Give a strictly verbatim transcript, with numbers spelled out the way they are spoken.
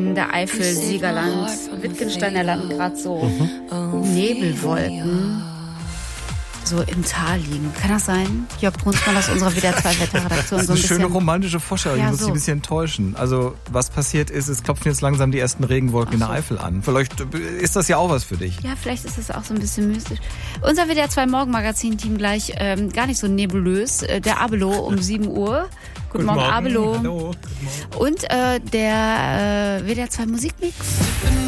in der Eifel, Siegerland, Wittgensteiner Land gerade so mhm. Nebelwolken so im Tal liegen. Kann das sein? Jörg Brunsmann aus unserer W D R zwei Wetterredaktion. Das ist so ein eine bisschen schöne romantische Vorstellung. Ja, ich muss so. dich ein bisschen enttäuschen. Also was passiert ist, es klopfen jetzt langsam die ersten Regenwolken in der Eifel an. Vielleicht ist das ja auch was für dich. Ja, vielleicht ist das auch so ein bisschen mystisch. Unser W D R zwei Morgenmagazin-Team gleich ähm, gar nicht so nebulös. Äh, der Abelo um sieben Uhr. Guten, Guten Morgen, Morgen, Abelo. Hallo. Und äh, der äh, W D R zwei Musikmix.